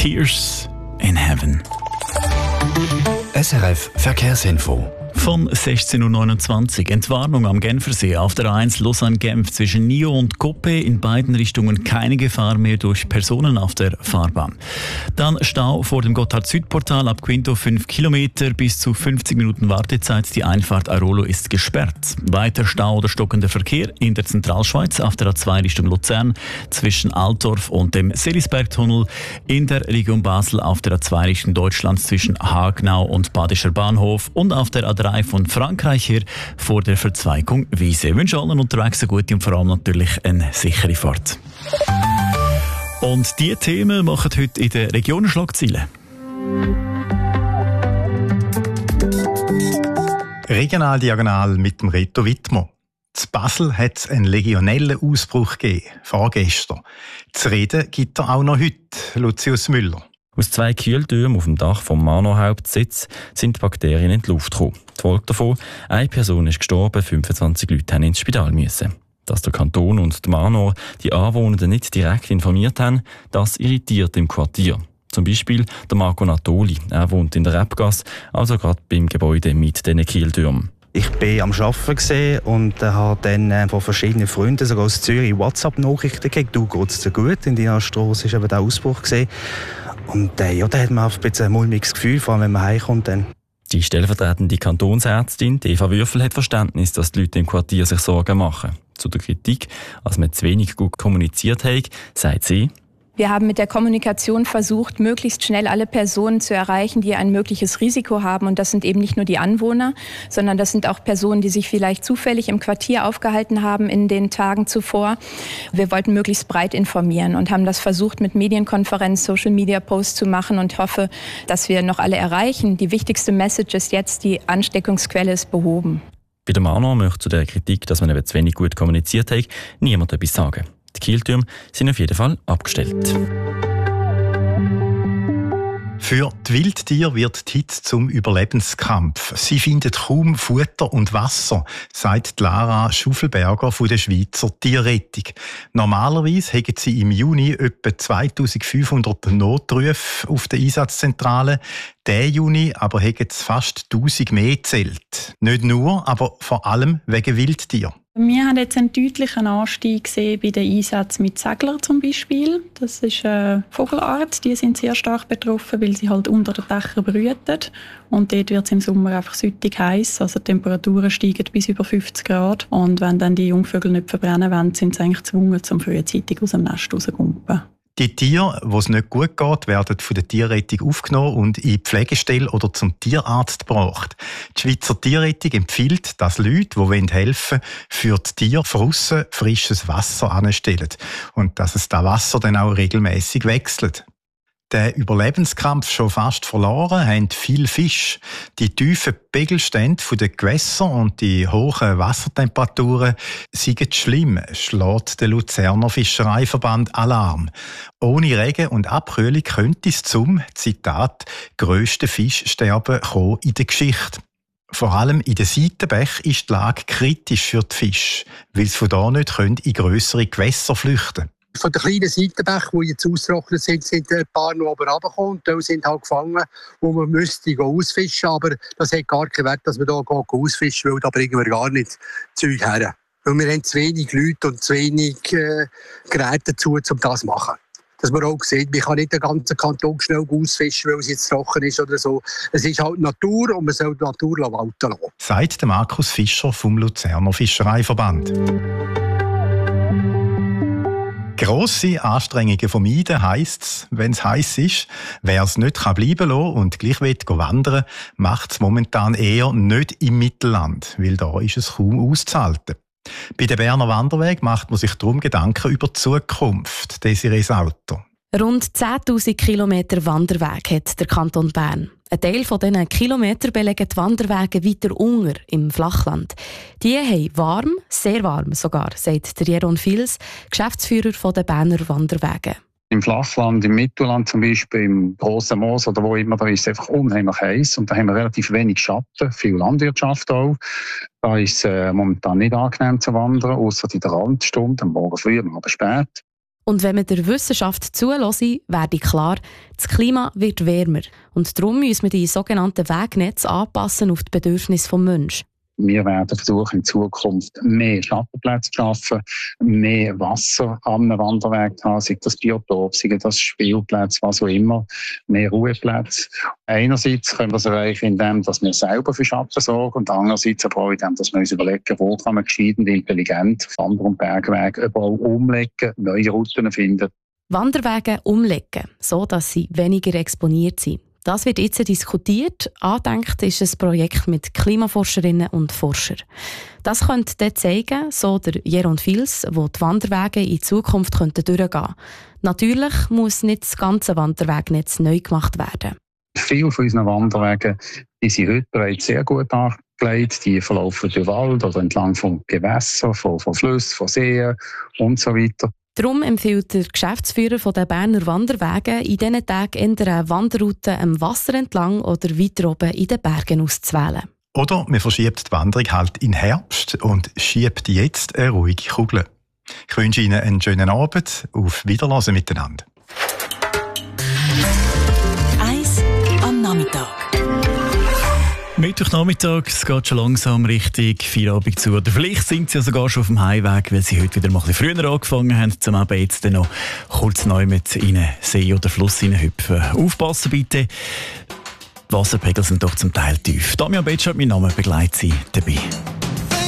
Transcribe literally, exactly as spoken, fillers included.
Tears in Heaven. S R F Verkehrsinfo. Von sechzehn Uhr neunundzwanzig. Entwarnung am Genfersee auf der A eins Lausanne-Genf zwischen Nio und Coppet. In beiden Richtungen keine Gefahr mehr durch Personen auf der Fahrbahn. Dann Stau vor dem Gotthard-Südportal ab Quinto fünf Kilometer bis zu fünfzig Minuten Wartezeit. Die Einfahrt Airolo ist gesperrt. Weiter Stau oder stockender Verkehr in der Zentralschweiz auf der A zwei Richtung Luzern zwischen Altdorf und dem Selisbergtunnel. In der Region Basel auf der A zwei Richtung Deutschland zwischen Hagenau und Badischer Bahnhof und auf der A drei von Frankreich her vor der Verzweigung Wiese. Ich wünsche allen unterwegs eine gute und vor allem natürlich eine sichere Fahrt. Und diese Themen machen heute in den Regionen Schlagzeilen. Regional Diagonal mit dem Reto Wittmer. In Basel hat es einen legionellen Ausbruch gegeben, vorgestern. Zu reden gibt er auch noch heute, Lucius Müller. Aus zwei Kühltürmen auf dem Dach vom Manor-Hauptsitz sind die Bakterien in die Luft gekommen. Die Folge davon: eine Person ist gestorben, fünfundzwanzig Leute mussten ins Spital müssen. Dass der Kanton und die Manor die Anwohner nicht direkt informiert haben, das irritiert im Quartier. Zum Beispiel der Marco Natoli. Er wohnt in der Rebgasse, also gerade beim Gebäude mit diesen Kieltürmen. Ich war am Arbeiten und äh, habe dann äh, von verschiedenen Freunden, sogar aus Zürich, WhatsApp-Nachrichten gekriegt. «Du, geht's dir gut?» In deiner Strasse war eben der Ausbruch gewesen. Und äh, ja, da hat man ein bisschen ein mulmiges Gefühl, vor allem wenn man heimkommt. Dann. Die stellvertretende Kantonsärztin Eva Würfel hat Verständnis, dass die Leute im Quartier sich Sorgen machen. Zu der Kritik, als man zu wenig gut kommuniziert hat, sagt sie: Wir haben mit der Kommunikation versucht, möglichst schnell alle Personen zu erreichen, die ein mögliches Risiko haben. Und das sind eben nicht nur die Anwohner, sondern das sind auch Personen, die sich vielleicht zufällig im Quartier aufgehalten haben in den Tagen zuvor. Wir wollten möglichst breit informieren und haben das versucht, mit Medienkonferenz, Social-Media-Posts zu machen und hoffe, dass wir noch alle erreichen. Die wichtigste Message ist jetzt, die Ansteckungsquelle ist behoben. Bei der Manor möchte zu der Kritik, dass man eben zu wenig gut kommuniziert hat, niemand etwas sagen. Die Kieltürme sind auf jeden Fall abgestellt. Für die Wildtiere wird die Hitze zum Überlebenskampf. Sie finden kaum Futter und Wasser, sagt Lara Schuffelberger von der Schweizer Tierrettung. Normalerweise haben sie im Juni etwa zweitausendfünfhundert Notrufe auf der Einsatzzentrale. Diesen Juni aber haben es fast tausend mehr gezählt. Nicht nur, aber vor allem wegen Wildtieren. Wir haben jetzt einen deutlichen Anstieg gesehen bei den Einsätzen mit Seglern zum Beispiel. Das ist eine Vogelart, die sind sehr stark betroffen, weil sie halt unter den Dächern brüten. Und dort wird es im Sommer einfach süttig heiß, also die Temperaturen steigen bis über fünfzig Grad. Und wenn dann die Jungvögel nicht verbrennen wollen, sind sie eigentlich gezwungen, zum frühzeitig aus dem Nest rauszukumpen. Die Tiere, wo es nicht gut geht, werden von der Tierrettung aufgenommen und in die Pflegestelle oder zum Tierarzt gebracht. Die Schweizer Tierrettung empfiehlt, dass Leute, die helfen wollen, für die Tiere von aussen frisches Wasser anstellen und dass es das Wasser dann auch regelmäßig wechselt. Den Überlebenskampf schon fast verloren haben viele Fische. Die tiefen Pegelstände der Gewässer und die hohen Wassertemperaturen sind schlimm, schlägt der Luzerner Fischereiverband Alarm. Ohne Regen und Abkühlung könnte es zum, Zitat, grössten Fischsterben kommen in der Geschichte. Vor allem in den Seitenbächen ist die Lage kritisch für die Fische, weil sie von da nicht in grössere Gewässer flüchten können. Von den kleinen Seitenbächen, die jetzt ausgetrocknet sind, sind ein paar noch oben runtergekommen. Die sind halt gefangen, wo man müsste ausfischen. Aber das hat gar keinen Wert, dass wir hier ausfischen, weil da bringen wir gar nicht Zeug her. Weil wir haben zu wenig Leute und zu wenig äh, Geräte dazu, um das zu machen. Dass man auch sieht, man kann nicht den ganzen Kanton schnell ausfischen, weil es jetzt trocken ist oder so. Es ist halt Natur und man soll die Natur walten lassen. Sagt Markus Fischer vom Luzerner Fischereiverband. Grosse Anstrengungen vermeiden heisst es, wenn es heiß ist. Wer es nicht bleiben lassen und gleich wandern will, macht es momentan eher nicht im Mittelland, weil da ist es kaum auszuhalten. Bei den Berner Wanderwegen macht man sich darum Gedanken über die Zukunft. Desiree Sauter. Rund zehntausend Kilometer Wanderweg hat der Kanton Bern. Ein Teil von diesen Kilometern belegen die Wanderwege weiter unten im Flachland. Die haben warm, sehr warm sogar, sagt der Jeroen Fils, Geschäftsführer der Berner Wanderwege. Im Flachland, im Mittelland zum Beispiel, im Grossen Moos oder wo immer, da ist es einfach unheimlich heiß und da haben wir relativ wenig Schatten, viel Landwirtschaft auch. Da ist es äh, momentan nicht angenehm zu wandern, außer in der Randstunden, am Morgen früh, am Abend spät. Und wenn man der Wissenschaft zuhöre, werde klar, das Klima wird wärmer. Und darum müssen wir die sogenannten Wegnetze anpassen auf die Bedürfnisse des Menschen. Wir werden versuchen, in Zukunft mehr Schattenplätze zu schaffen, mehr Wasser am Wanderweg zu haben, sei das Biotop, sei das Spielplätze, was auch immer, mehr Ruheplätze. Einerseits können wir das erreichen, indem dass wir selber für Schatten sorgen und andererseits aber auch indem dass wir uns überlegen, wo kann man gescheit und intelligent Wander- und Bergwege überall umlegen, neue Routen finden. Wanderwege umlegen, so dass sie weniger exponiert sind. Das wird jetzt diskutiert. Angedenkt ist ein Projekt mit Klimaforscherinnen und Forschern. Das könnte dann zeigen, so der Jeroen Vils, wo die Wanderwege in Zukunft durchgehen könnten. Natürlich muss nicht das ganze Wanderwegnetz neu gemacht werden. Viele von unseren Wanderwegen die sind heute bereits sehr gut angelegt. Die verlaufen durch Wald oder entlang von Gewässern, von, von Flüssen, von Seen und so weiter. Darum empfiehlt der Geschäftsführer der Berner Wanderwege, in diesen Tagen eher eine Wanderroute am Wasser entlang oder weiter oben in den Bergen auszuwählen. Oder man verschiebt die Wanderung halt in Herbst und schiebt jetzt eine ruhige Kugel. Ich wünsche Ihnen einen schönen Abend. Auf Wiederhören miteinander. Eis am Nachmittag. Mittwochnachmittag, es geht schon langsam Richtung Feierabend zu. Oder vielleicht sind Sie ja sogar schon auf dem Heimweg, weil Sie heute wieder mal ein bisschen früher angefangen haben, zum eben jetzt noch kurz neu mit in einen See oder Fluss hineinhüpfen. Aufpassen bitte, die Wasserpegel sind doch zum Teil tief. Damian Betschart, mein Name, begleitet Sie dabei.